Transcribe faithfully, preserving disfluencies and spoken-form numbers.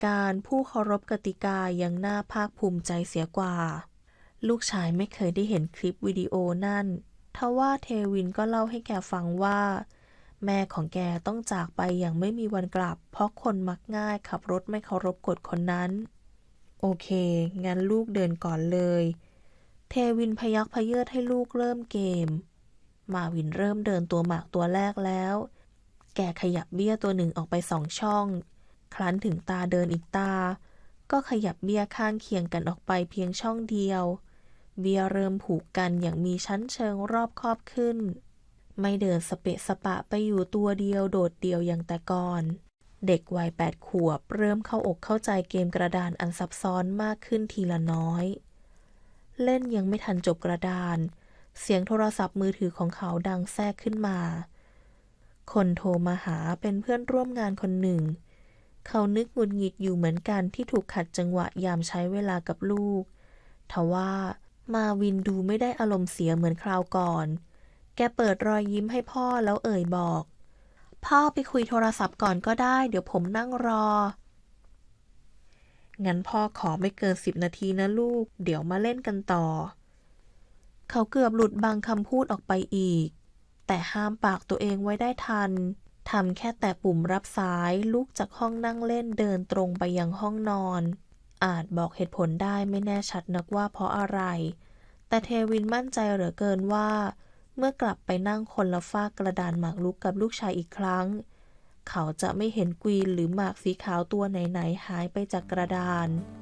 การผู้เคารพกติกายังน่าภาคภูมิใจเสียกว่าลูกชายไม่เคยได้เห็นคลิปวิดีโอนั่นทว่าเทวินก็เล่าให้แกฟังว่าแม่ของแกต้องจากไปอย่างไม่มีวันกลับเพราะคนมักง่ายขับรถไม่เคารพกฎคนนั้นโอเคงั้นลูกเดินก่อนเลยเทวินพยักพเยิดให้ลูกเริ่มเกมมาวินเริ่มเดินตัวหมากตัวแรกแล้วแกขยับเบี้ยตัวหนึ่งออกไปสองช่องครั้นถึงตาเดินอีกตาก็ขยับเบี้ยข้างเคียงกันออกไปเพียงช่องเดียวเบี้ยเริ่มผูกกันอย่างมีชั้นเชิงรอบคอบขึ้นไม่เดินสเปะสปะไปอยู่ตัวเดียวโดดเดี่ยวอย่างแต่ก่อนเด็กวัยแปดขวบเริ่มเข้าอกเข้าใจเกมกระดานอันซับซ้อนมากขึ้นทีละน้อยเล่นยังไม่ทันจบกระดานเสียงโทรศัพท์มือถือของเขาดังแทรกขึ้นมาคนโทรมาหาเป็นเพื่อนร่วมงานคนหนึ่งเขานึกหงุดหงิดอยู่เหมือนกันที่ถูกขัดจังหวะยามใช้เวลากับลูกทว่ามาวินดูไม่ได้อารมณ์เสียเหมือนคราวก่อนแกเปิดรอยยิ้มให้พ่อแล้วเอ่ยบอกพ่อไปคุยโทรศัพท์ก่อนก็ได้เดี๋ยวผมนั่งรองั้นพ่อขอไม่เกินสิบนาทีนะลูกเดี๋ยวมาเล่นกันต่อเขาเกือบหลุดบางคำพูดออกไปอีกแต่ห้ามปากตัวเองไว้ได้ทันทำแค่แตะปุ่มรับสายลุกจากห้องนั่งเล่นเดินตรงไปยังห้องนอนอาจบอกเหตุผลได้ไม่แน่ชัดนักว่าเพราะอะไรแต่เทวินมั่นใจเหลือเกินว่าเมื่อกลับไปนั่งคนละฝ้ากระดานหมากรุกกับลูกชายอีกครั้งเขาจะไม่เห็นกวีนหรือหมากสีขาวตัวไหนๆหายไปจากกระดาน